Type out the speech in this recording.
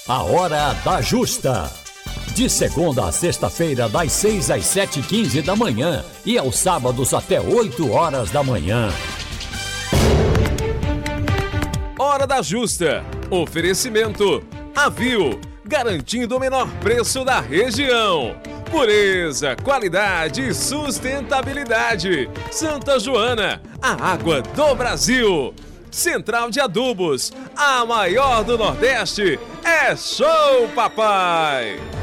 A Hora da Justa. De segunda a sexta-feira, das 6 às 7h15 da manhã e aos sábados até 8 horas da manhã. Hora da Justa. Oferecimento Avil, garantindo o menor preço da região. Pureza, qualidade e sustentabilidade. Santa Joana, a água do Brasil. Central de Adubos, a maior do Nordeste. É show, papai!